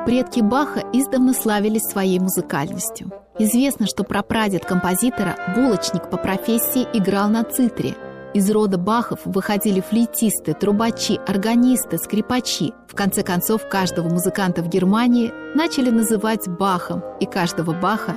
Предки Баха издавна славились своей музыкальностью. Известно, что прапрадед композитора, булочник по профессии, играл на цитре. Из рода Бахов выходили флейтисты, трубачи, органисты, скрипачи. В конце концов, каждого музыканта в Германии начали называть Бахом, и каждого Баха